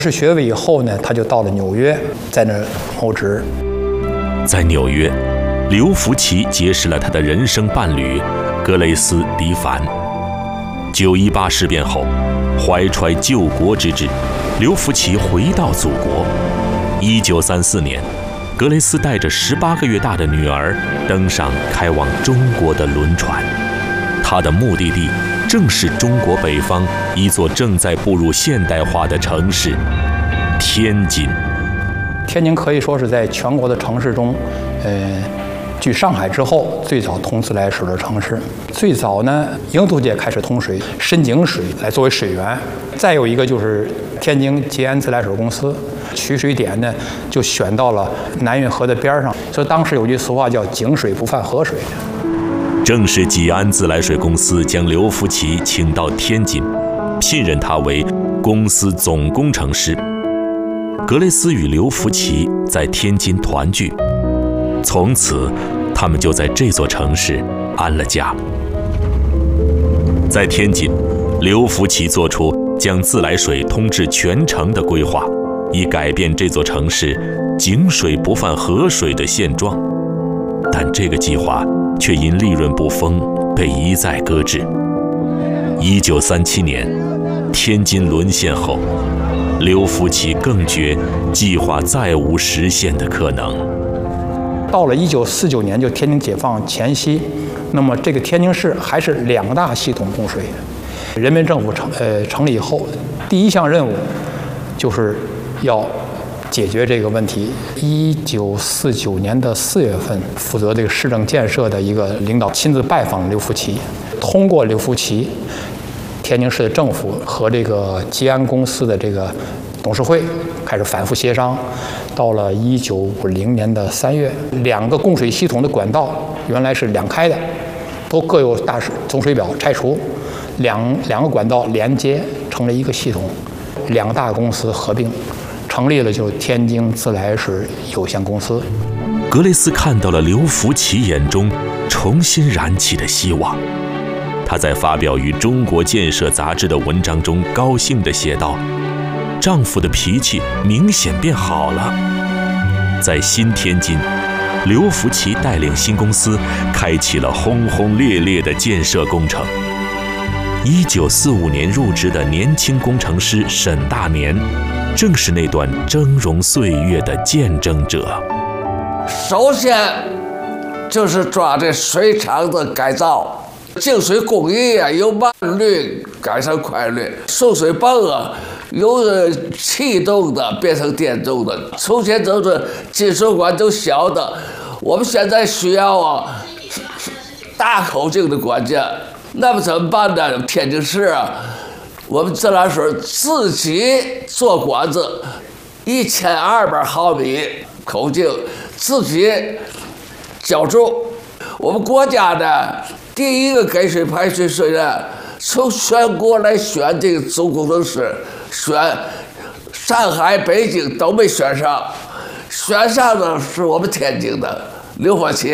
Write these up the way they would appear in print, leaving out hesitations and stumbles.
士学位以后呢，他就到了纽约，在那儿谋职。 在纽约，刘福奇结识了他的人生伴侣格雷斯·迪凡。9·18事变后，怀揣救国之志，刘福奇回到祖国。1934年，格雷斯带着18个月大的女儿登上开往中国的轮船，他的目的地正是中国北方一座正在步入现代化的城市——天津。 天津可以说是在全国的城市中，继上海之后最早通自来水的城市。最早呢，英租界开始通水，深井水来作为水源。再有一个就是天津吉安自来水公司，取水点呢就选到了南运河的边上，所以当时有句俗话叫“井水不犯河水”。 正是吉安自来水公司将刘福奇请到天津，聘任他为公司总工程师。格雷斯与刘福奇在天津团聚，从此他们就在这座城市安了家。在天津，刘福奇做出将自来水通至全城的规划，以改变这座城市井水不犯河水的现状。但这个计划却因利润不丰被一再搁置。1937年，天津沦陷后，刘福奇更觉计划再无实现的可能。 到了1949年，就天津解放前夕，那么这个天津市还是2大系统供水。人民政府成立以后，第一项任务就是要解决这个问题。1949年的4月份，负责这个市政建设的一个领导亲自拜访刘福奇，通过刘福奇，天津市的政府和这个吉安公司的这个董事会开始反复协商。到了1950年的3月，2个供水系统的管道原来是2开的，都各有大总水表，拆除，两个管道连接成了一个系统，2大公司合并，成立了就是天津自来水有限公司。 格雷斯看到了刘福奇眼中重新燃起的希望。他在发表于《中国建设》杂志的文章中高兴地写道：“丈夫的脾气明显变好了。”在新天津，刘福奇带领新公司开启了轰轰烈烈的建设工程。1945年入职的年轻工程师沈大年，正是那段峥嵘岁月的见证者。 首先就是抓这水厂的改造，净水工艺啊，由慢滤改成快滤，送水泵啊，由气动的变成电动的。从前都是金属管都小的，我们现在需要啊大口径的管件。那么怎么办呢？天津市啊，我们自来水自己做管子，1200毫米口径，自己浇筑。我们国家呢，第一个给水排水水呢，从全国来选这个总工程师，选上海、北京都没选上，选上的是我们天津的刘福奇。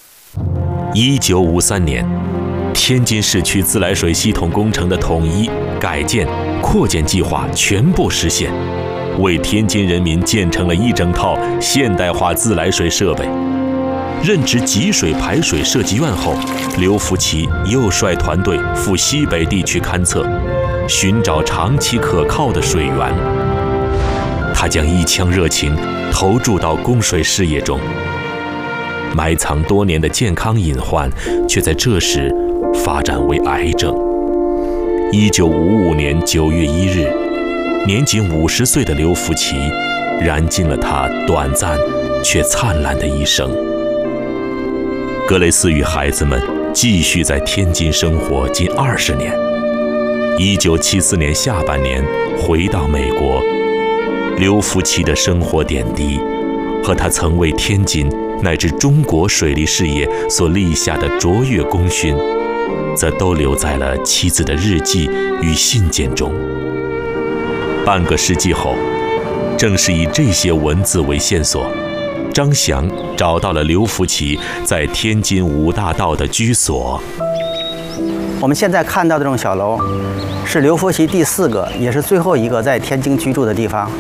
1953年，天津市区自来水系统工程的统一、改建、扩建计划全部实现，为天津人民建成了一整套现代化自来水设备。任职集水排水设计院后，刘福奇又率团队赴西北地区勘测，寻找长期可靠的水源。他将一腔热情投注到供水事业中，埋藏多年的健康隐患却在这时发展为癌症。1955年9月1日，年仅50岁的刘福奇燃尽了他短暂却灿烂的一生。格雷斯与孩子们继续在天津生活近20年。1974年下半年回到美国，刘福奇的生活点滴和他曾为天津乃至中国水利事业所立下的卓越功勋，则都留在了妻子的日记与信件中。半个世纪后，正是以这些文字为线索，张翔找到了刘福奇在天津5大道的居所。 我们现在看到的这栋小楼，是刘福奇第4个，也是最后一个在天津居住的地方。